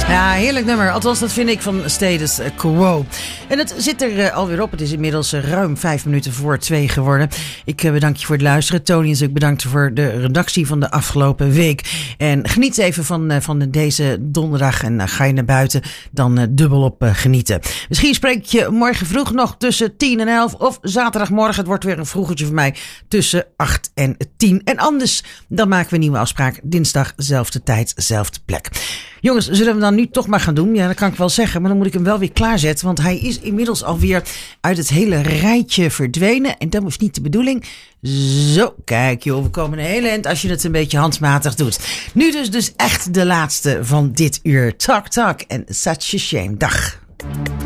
Ja, heerlijk nummer. Althans, dat vind ik van Status Quo. En het zit er alweer op. Het is inmiddels ruim 5 minuten voor 2 geworden. Ik bedank je voor het luisteren. Tony is ook bedankt voor de redactie van de afgelopen week. En geniet even van deze donderdag. En ga je naar buiten, dan dubbel op genieten. Misschien spreek ik je morgen vroeg nog tussen 10 en 11. Of zaterdagmorgen, het wordt weer een vroegertje voor mij, tussen 8 en 10. En anders, dan maken we een nieuwe afspraak. Dinsdag, zelfde tijd, zelfde plek. Jongens, zullen we hem dan nu toch maar gaan doen? Ja, dat kan ik wel zeggen, maar dan moet ik hem wel weer klaarzetten. Want hij is inmiddels alweer uit het hele rijtje verdwenen. En dat was niet de bedoeling. Zo, kijk joh, we komen een hele eind als je het een beetje handmatig doet. Nu dus echt de laatste van dit uur. Talk en Such a Shame. Dag.